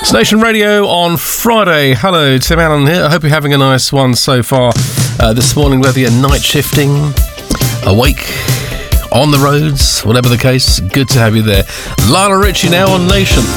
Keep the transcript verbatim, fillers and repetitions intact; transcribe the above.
It's Nation Radio on Friday. Hello, Tim Allen here. I hope you're having a nice one so far uh, this morning, whether you're night shifting, awake, on the roads, whatever the case. Good to have you there. Lionel Richie now on Nation.